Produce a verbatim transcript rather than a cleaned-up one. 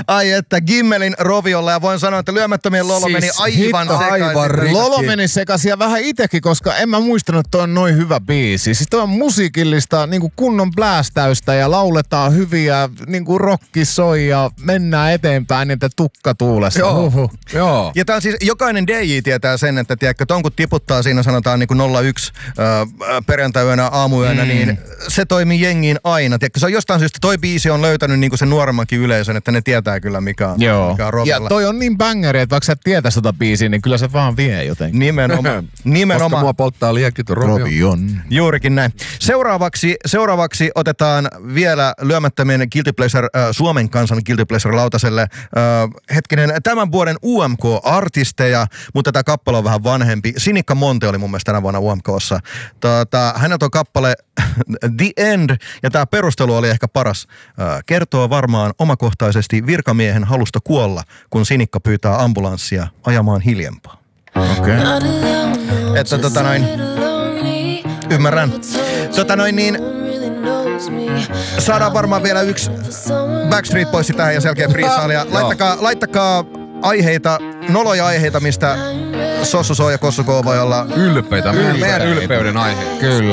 Ai että, Gimmelin roviolla, ja voin sanoa, että Lyömättömien Lolo Siis meni aivan hitto, sekaisin. aivan rikki. Lolo meni sekaisin ja vähän itekin, koska en mä muistanut, että toi on noin hyvä biisi. Siis toi on musiikillista niinku kunnon blästäystä ja lauletaan hyviä, niinku rokki soi ja mennään eteenpäin niitä tukkatuulessa. Joo, Uhuh. joo. Ja tää on siis, jokainen D J tietää sen, että tiedätkö, ton kun tiputtaa siinä sanotaan niin kuin nolla yksi äh, perjantai-yönä, aamuyönä, mm. niin se toimii jengiin aina. Tiedätkö, se on jostain syystä, toi biisi on löytänyt niin kuin sen nuoremmankin yleisön, että ne tietää kyllä mikä on, Joo. mikä on Ja rockilla. toi on niin bangeri, että vaikka sä et tietäisi tota biisiä, niin kyllä se vaan vie jotenkin. Nimenomaan. Koska Nimenomaan. mua polttaa liekki tuon Rovio. Rovion. Juurikin näin. Seuraavaksi, seuraavaksi otetaan vielä Lyömättömien Guilty Pleasure, äh, Suomen kansan Guilty Pleasure-lautaselle äh, hetkinen tämän vuoden U M K-artisteja, mutta tämä kappale on vähän vanhempi. Sinikka Monte oli mun mielestä tänä vuonna U M K:ssa. Tota, häneltä on kappale The End, ja tämä perustelu oli ehkä paras. Äh, kertoo varmaan omakohtaisesti virkamiehen halusta kuolla, kun Sinikka pyytää ambulanssia ajamaan hiljempaa. Okei. Okay. Että tota noin, ymmärrän. Tota noin niin, saadaan varmaan vielä yksi Backstreet Boys tähän ja selkeä freestyle. Laittakaa, laittakaa aiheita, noloja aiheita, mistä Sossu Soo ja Kossu K voi olla Ylpeitä. Ylpeitä. Meidän ylpeyden aihe. Kyllä.